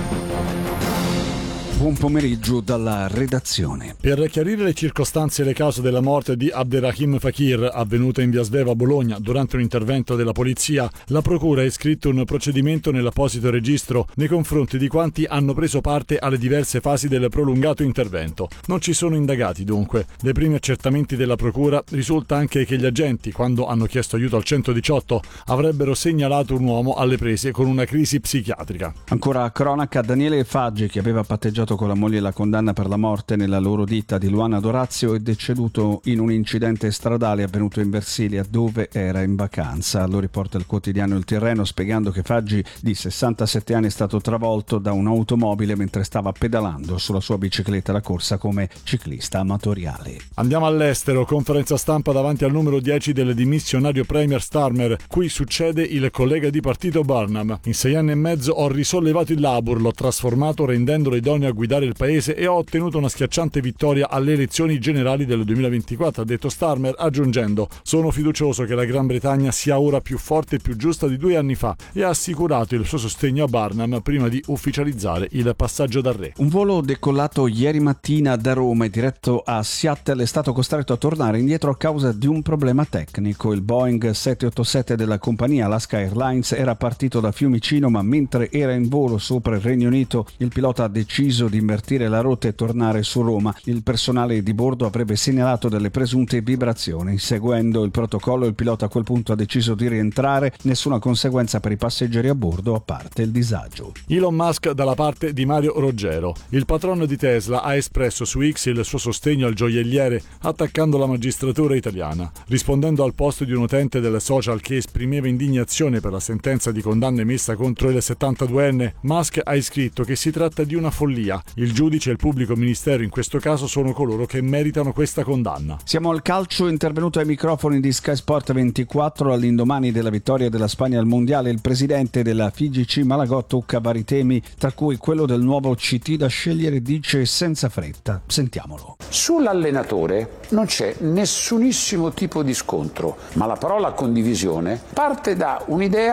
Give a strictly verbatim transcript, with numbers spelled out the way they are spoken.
Buon pomeriggio dalla redazione. Per chiarire le circostanze e le cause della morte di Abderrahim Fakir, avvenuta in via Sveva a Bologna durante un intervento della polizia, la procura ha iscritto un procedimento nell'apposito registro nei confronti di quanti hanno preso parte alle diverse fasi del prolungato intervento. Non ci sono indagati dunque. Dai primi accertamenti della procura risulta anche che gli agenti, quando hanno chiesto aiuto al centodiciotto, avrebbero segnalato un uomo alle prese con una crisi psichiatrica. Ancora cronaca, Daniele Faggi, che aveva patteggiato con la moglie la condanna per la morte nella loro ditta di Luana Dorazio, è deceduto in un incidente stradale avvenuto in Versilia dove era in vacanza. Lo riporta il quotidiano Il Tirreno, spiegando che Faggi, di sessantasette anni, è stato travolto da un'automobile mentre stava pedalando sulla sua bicicletta da corsa come ciclista amatoriale. Andiamo all'estero. Conferenza stampa davanti al numero dieci del dimissionario premier Starmer, cui succede il collega di partito Burnham. In sei anni e mezzo ho risollevato il Labour, l'ho trasformato rendendolo idoneo a guidare il paese e ho ottenuto una schiacciante vittoria alle elezioni generali del duemilaventiquattro, ha detto Starmer, aggiungendo: sono fiducioso che la Gran Bretagna sia ora più forte e più giusta di due anni fa, e ha assicurato il suo sostegno a Burnham prima di ufficializzare il passaggio da re. Un volo decollato ieri mattina da Roma e diretto a Seattle è stato costretto a tornare indietro a causa di un problema tecnico. Il Boeing sette otto sette della compagnia Alaska Airlines era partito da Fiumicino, ma mentre era in volo sopra il Regno Unito il pilota ha deciso di invertire la rotta e tornare su Roma. Il personale di bordo avrebbe segnalato delle presunte vibrazioni. Seguendo il protocollo, il pilota a quel punto ha deciso di rientrare. Nessuna conseguenza per i passeggeri a bordo, a parte il disagio. Elon Musk dalla parte di Mario Roggero. Il patrono di Tesla ha espresso su X il suo sostegno al gioielliere, attaccando la magistratura italiana. Rispondendo al post di un utente del social che esprimeva indignazione per la sentenza di condanna emessa contro il settantaduenne, Musk ha scritto che si tratta di una follia. Il giudice e il pubblico ministero in questo caso sono coloro che meritano questa condanna. Siamo al calcio. Intervenuto ai microfoni di Sky Sport ventiquattro all'indomani della vittoria della Spagna al mondiale il presidente della F I G C Malagotto tocca vari temi, tra cui quello del nuovo C T da scegliere, dice senza fretta. Sentiamolo. Sull'allenatore non c'è nessunissimo tipo di scontro, ma la parola condivisione parte da un'idea